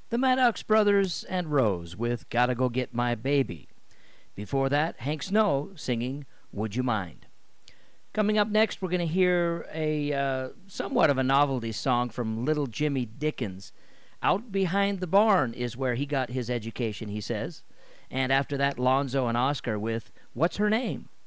The Maddox Brothers and Rose with Gotta Go Get My Baby. Before that, Hank Snow singing Would You Mind. Coming up next, we're going to hear a somewhat of a novelty song from Little Jimmy Dickens. Out behind the barn is where he got his education, he says. And after that, Lonzo and Oscar with What's Her Name?